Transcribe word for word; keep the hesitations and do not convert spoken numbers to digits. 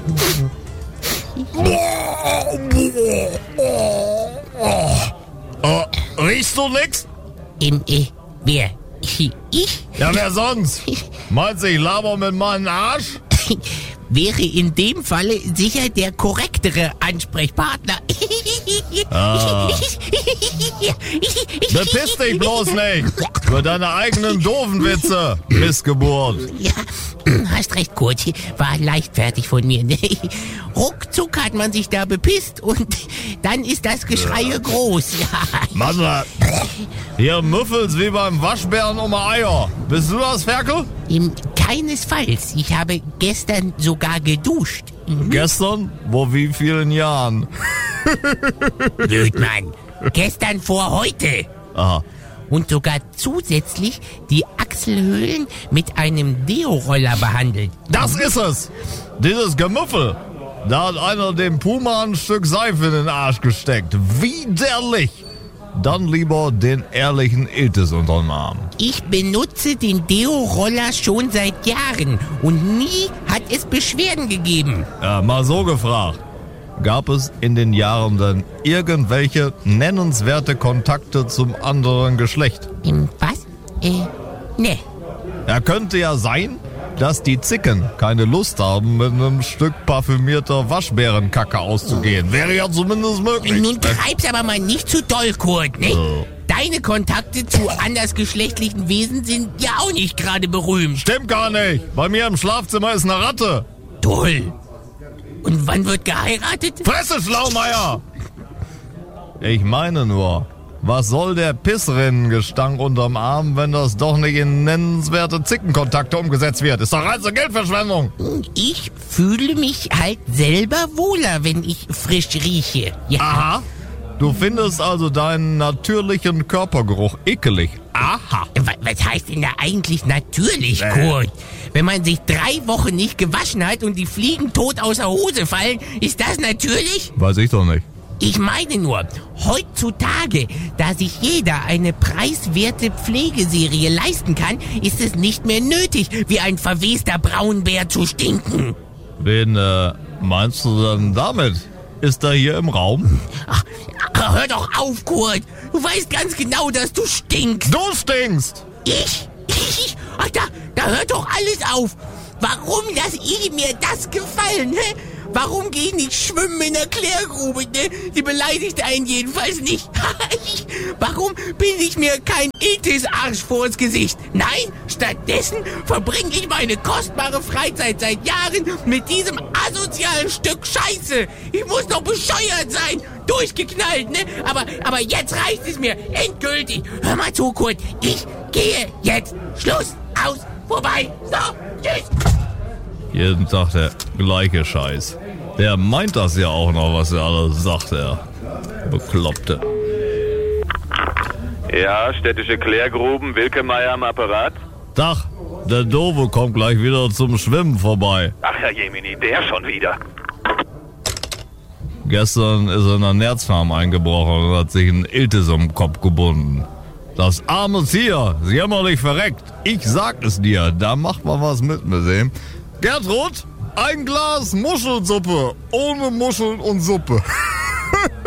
Oh, riechst du nix? Im, äh, wer? Ich? Ja, wer sonst? Meinst du, ich laber mit meinem Arsch? Wäre in dem Falle sicher der korrektere Ansprechpartner. Ah. Bepiss dich bloß nicht für deine eigenen doofen Witze, Missgeburt. Ja, hast recht, Kurt. War leichtfertig von mir. Ne? Ruckzuck hat man sich da bepisst und dann ist das Geschrei ja. groß. Ja. Mann, hier müffelt's wie beim Waschbären um Eier. Bist du das, Ferkel? Im, keinesfalls. Ich habe gestern sogar geduscht. Mhm. Gestern? Vor wie vielen Jahren? Blödmann. Gestern vor heute. Aha. Und sogar zusätzlich die Achselhöhlen mit einem Deo-Roller behandelt. Das ist es! Dieses Gemüffel. Da hat einer dem Puma ein Stück Seife in den Arsch gesteckt. Widerlich! Dann lieber den ehrlichen Iltis unter den Arm. Ich benutze den Deo-Roller schon seit Jahren und nie hat es Beschwerden gegeben. Ja, mal so gefragt. Gab es in den Jahren denn irgendwelche nennenswerte Kontakte zum anderen Geschlecht? Im was? Äh, ne. Ja, könnte ja sein, dass die Zicken keine Lust haben, mit einem Stück parfümierter Waschbärenkacke auszugehen. Wäre ja zumindest möglich. Nun treib's aber mal nicht zu doll, Kurt, ne? Oh. Deine Kontakte zu andersgeschlechtlichen Wesen sind ja auch nicht gerade berühmt. Stimmt gar nicht. Bei mir im Schlafzimmer ist eine Ratte. Toll. Und wann wird geheiratet? Fresse, Schlaumeier! Ich meine nur, was soll der Pissrinnengestank unterm Arm, wenn das doch nicht in nennenswerte Zickenkontakte umgesetzt wird? Ist doch reine Geldverschwendung. Ich fühle mich halt selber wohler, wenn ich frisch rieche. Ja. Aha. Du findest also deinen natürlichen Körpergeruch ekelig. Aha. Was heißt denn da eigentlich natürlich, Äh. Kurt? Wenn man sich drei Wochen nicht gewaschen hat und die Fliegen tot aus der Hose fallen, ist das natürlich? Weiß ich doch nicht. Ich meine nur, heutzutage, da sich jeder eine preiswerte Pflegeserie leisten kann, ist es nicht mehr nötig, wie ein verwester Braunbär zu stinken. Wen äh, meinst du denn damit? Ist er hier im Raum? Ach, hör doch auf, Kurt. Du weißt ganz genau, dass du stinkst. Du stinkst! Ich? Ich? Ach, da, da hört doch alles auf. Warum lass ich mir das gefallen, hä? Warum geh ich nicht schwimmen in der Klärgrube, ne? Die beleidigt einen jedenfalls nicht. Warum bin ich mir kein Iltis-Arsch vors Gesicht? Nein, stattdessen verbringe ich meine kostbare Freizeit seit Jahren mit diesem asozialen Stück Scheiße. Ich muss doch bescheuert sein. Durchgeknallt, ne? Aber, aber jetzt reicht es mir. Endgültig. Hör mal zu, Kurt. Ich gehe jetzt. Schluss. Aus. Vorbei. So. Tschüss. Jeden Tag der gleiche Scheiß. Der meint das ja auch noch, was er alles sagt, er. Bekloppte. Ja, städtische Klärgruben, Wilkemeyer am Apparat. Tag, der Dove kommt gleich wieder zum Schwimmen vorbei. Ach Herr Jemini, der schon wieder. Gestern ist er in der Nerzfarm eingebrochen und hat sich ein Iltis um den Kopf gebunden. Das arme Tier, jämmerlich verreckt. Ich sag es dir, da macht man was mit mit dem. Gertrud, ein Glas Muschelsuppe ohne Muscheln und Suppe.